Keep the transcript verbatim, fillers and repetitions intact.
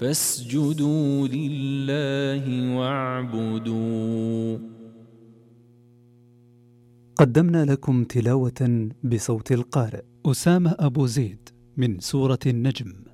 فاسجدوا لله واعبدوا. قدمنا لكم تلاوة بصوت القارئ أسامة أبو زيد من سورة النجم.